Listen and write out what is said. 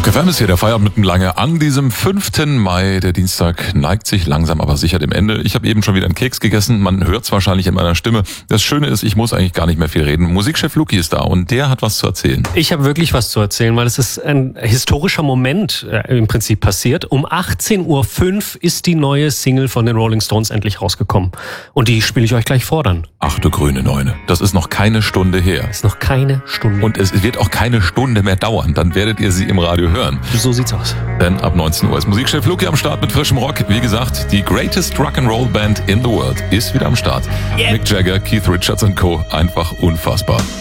Rock FM ist hier der Feierabend mit dem Lange an diesem 5. Mai. Der Dienstag neigt sich langsam aber sicher dem Ende. Ich habe eben schon wieder einen Keks gegessen. Man hört es wahrscheinlich in meiner Stimme. Das Schöne ist, ich muss eigentlich gar nicht mehr viel reden. Musikchef Luki ist da und der hat was zu erzählen. Ich habe wirklich was zu erzählen, weil es ist ein historischer Moment im Prinzip passiert. Um 18:05 Uhr ist die neue Single von den Rolling Stones endlich rausgekommen. Und die spiele ich euch gleich vor dann. Ach du grüne Neune. Das ist noch keine Stunde her. Ist noch keine Stunde. Und es wird auch keine Stunde mehr dauern. Dann werdet ihr sie im Radio hören. So sieht's aus. Denn ab 19 Uhr ist Musikchef Luki am Start mit frischem Rock. Wie gesagt, die greatest Rock'n'Roll Band in the world ist wieder am Start. Yeah. Mick Jagger, Keith Richards und Co. Einfach unfassbar.